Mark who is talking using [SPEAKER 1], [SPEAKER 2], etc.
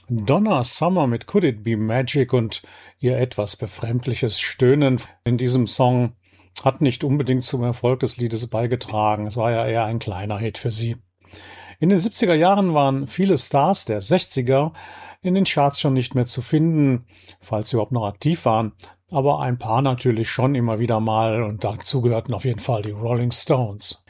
[SPEAKER 1] Donna Summer mit Could It Be Magic und ihr etwas befremdliches Stöhnen in diesem Song hat nicht unbedingt zum Erfolg des Liedes beigetragen. Es war ja eher ein kleiner Hit für sie. In den 70er Jahren waren viele Stars der 60er in den Charts schon nicht mehr zu finden, falls sie überhaupt noch aktiv waren. Aber ein paar natürlich schon immer wieder mal und dazu gehörten auf jeden Fall die Rolling Stones.